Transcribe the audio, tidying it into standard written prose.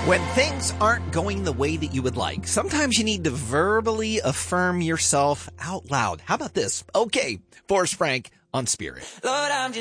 When things aren't going the way that you would like, sometimes you need to verbally affirm yourself out loud. How about this? Okay, Forrest Frank on Spirit. Lord, I'm just